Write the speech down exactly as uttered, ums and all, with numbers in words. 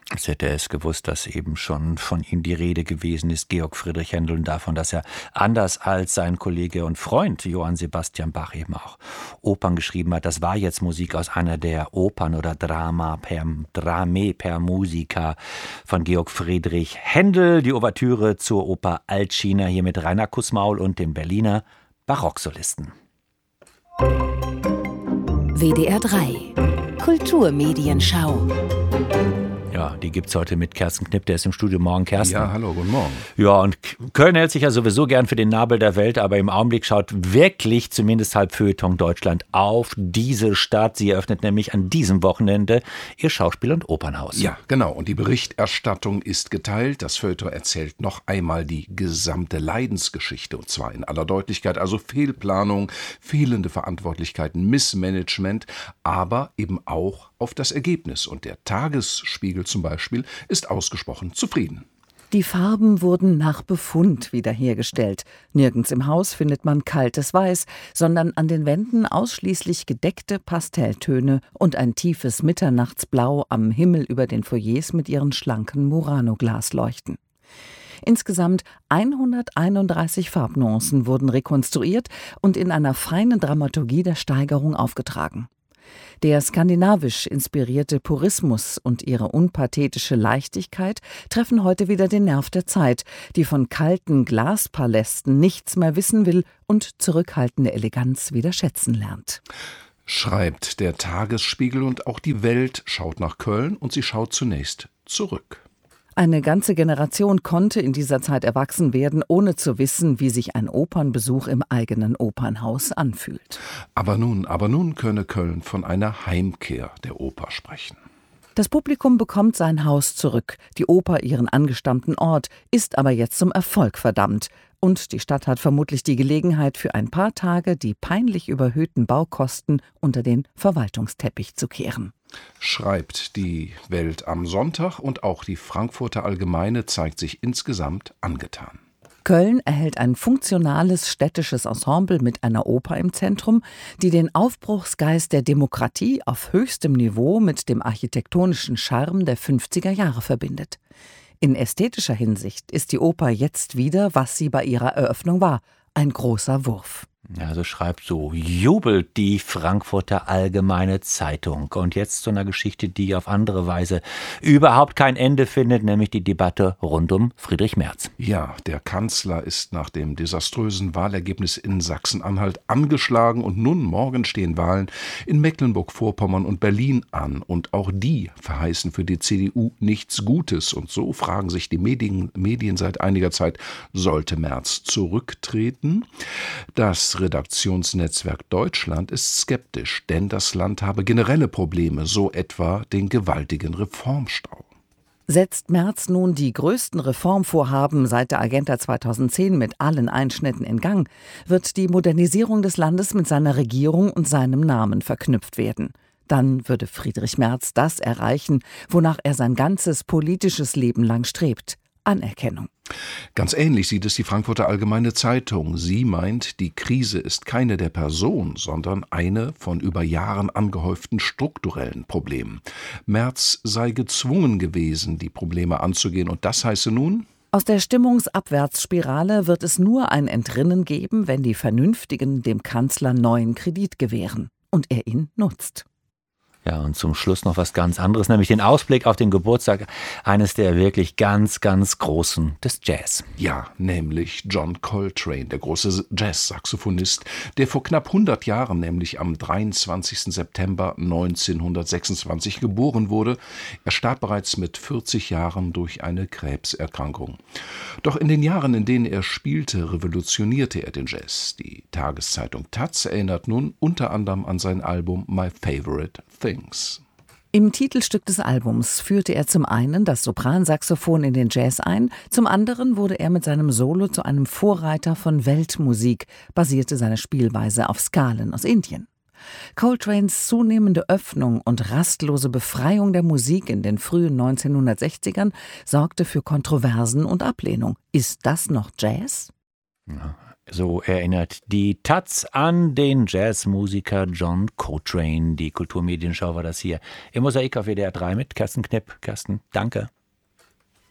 Als hätte er es gewusst, dass eben schon von ihm die Rede gewesen ist, Georg Friedrich Händel, und davon, dass er anders als sein Kollege und Freund Johann Sebastian Bach eben auch Opern geschrieben hat. Das war jetzt Musik aus einer der Opern oder Drama per, Drame per Musica von Georg Friedrich Händel. Die Ouvertüre zur Oper Altschiner hier mit Rainer Kussmaul und dem Berliner Barocksolisten. W D R drei Kulturmedienschau. Ja, die gibt's heute mit Kersten Knipp, der ist im Studio. Morgen, Kersten. Ja, hallo, guten Morgen. Ja, und Köln hält sich ja sowieso gern für den Nabel der Welt, aber im Augenblick schaut wirklich, zumindest halb Feuilleton Deutschland, auf diese Stadt. Sie eröffnet nämlich an diesem Wochenende ihr Schauspiel- und Opernhaus. Ja, genau. Und die Berichterstattung ist geteilt. Das Feuilleton erzählt noch einmal die gesamte Leidensgeschichte, und zwar in aller Deutlichkeit. Also Fehlplanung, fehlende Verantwortlichkeiten, Missmanagement, aber eben auch auf das Ergebnis. Und der Tagesspiegel zum Beispiel ist ausgesprochen zufrieden. Die Farben wurden nach Befund wiederhergestellt. Nirgends im Haus findet man kaltes Weiß, sondern an den Wänden ausschließlich gedeckte Pastelltöne und ein tiefes Mitternachtsblau am Himmel über den Foyers mit ihren schlanken Murano-Glasleuchten. Insgesamt hunderteinunddreißig Farbnuancen wurden rekonstruiert und in einer feinen Dramaturgie der Steigerung aufgetragen. Der skandinavisch inspirierte Purismus und ihre unpathetische Leichtigkeit treffen heute wieder den Nerv der Zeit, die von kalten Glaspalästen nichts mehr wissen will und zurückhaltende Eleganz wieder schätzen lernt. Schreibt der Tagesspiegel, und auch die Welt schaut nach Köln, und sie schaut zunächst zurück. Eine ganze Generation konnte in dieser Zeit erwachsen werden, ohne zu wissen, wie sich ein Opernbesuch im eigenen Opernhaus anfühlt. Aber nun, aber nun könne Köln von einer Heimkehr der Oper sprechen. Das Publikum bekommt sein Haus zurück, die Oper ihren angestammten Ort, ist aber jetzt zum Erfolg verdammt. Und die Stadt hat vermutlich die Gelegenheit, für ein paar Tage die peinlich überhöhten Baukosten unter den Verwaltungsteppich zu kehren. Schreibt die Welt am Sonntag, und auch die Frankfurter Allgemeine zeigt sich insgesamt angetan. Köln erhält ein funktionales städtisches Ensemble mit einer Oper im Zentrum, die den Aufbruchsgeist der Demokratie auf höchstem Niveau mit dem architektonischen Charme der fünfziger Jahre verbindet. In ästhetischer Hinsicht ist die Oper jetzt wieder, was sie bei ihrer Eröffnung war, ein großer Wurf. Ja, so schreibt, so jubelt die Frankfurter Allgemeine Zeitung. Und jetzt zu einer Geschichte, die auf andere Weise überhaupt kein Ende findet, nämlich die Debatte rund um Friedrich Merz. Ja, der Kanzler ist nach dem desaströsen Wahlergebnis in Sachsen-Anhalt angeschlagen, und nun morgen stehen Wahlen in Mecklenburg-Vorpommern und Berlin an. Und auch die verheißen für die C D U nichts Gutes. Und so fragen sich die Medien, Medien seit einiger Zeit, sollte Merz zurücktreten? Das Redaktionsnetzwerk Deutschland ist skeptisch, denn das Land habe generelle Probleme, so etwa den gewaltigen Reformstau. Setzt Merz nun die größten Reformvorhaben seit der Agenda zweitausendzehn mit allen Einschnitten in Gang, wird die Modernisierung des Landes mit seiner Regierung und seinem Namen verknüpft werden. Dann würde Friedrich Merz das erreichen, wonach er sein ganzes politisches Leben lang strebt: Anerkennung. Ganz ähnlich sieht es die Frankfurter Allgemeine Zeitung. Sie meint, die Krise ist keine der Person, sondern eine von über Jahren angehäuften strukturellen Problemen. Merz sei gezwungen gewesen, die Probleme anzugehen, und das heiße nun: Aus der Stimmungsabwärtsspirale wird es nur ein Entrinnen geben, wenn die Vernünftigen dem Kanzler neuen Kredit gewähren und er ihn nutzt. Ja, und zum Schluss noch was ganz anderes, nämlich den Ausblick auf den Geburtstag eines der wirklich ganz, ganz Großen des Jazz. Ja, nämlich John Coltrane, der große Jazz-Saxophonist, der vor knapp hundert Jahren, nämlich am dreiundzwanzigsten September neunzehnhundertsechsundzwanzig geboren wurde. Er starb bereits mit vierzig Jahren durch eine Krebserkrankung. Doch in den Jahren, in denen er spielte, revolutionierte er den Jazz. Die Tageszeitung Taz erinnert nun unter anderem an sein Album My Favorite Things. Im Titelstück des Albums führte er zum einen das Sopransaxophon in den Jazz ein, zum anderen wurde er mit seinem Solo zu einem Vorreiter von Weltmusik, basierte seine Spielweise auf Skalen aus Indien. Coltranes zunehmende Öffnung und rastlose Befreiung der Musik in den frühen neunzehnhundertsechzigern sorgte für Kontroversen und Ablehnung. Ist das noch Jazz? Ja. So erinnert die Taz an den Jazzmusiker John Coltrane. Die Kulturmedienschau war das hier im Mosaik auf W D R drei mit Kerstin Knipp. Kerstin, danke.